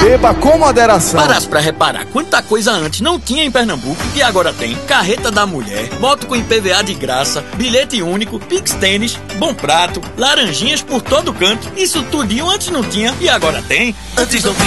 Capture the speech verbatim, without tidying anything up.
Beba com moderação. Parasse pra reparar quanta coisa antes não tinha em Pernambuco e agora tem. Carreta da mulher, moto com I P V A de graça, bilhete único, Pix Tênis, Bom Prato, laranjinhas por todo canto. Isso tudinho antes não tinha e agora tem. Antes não tinha.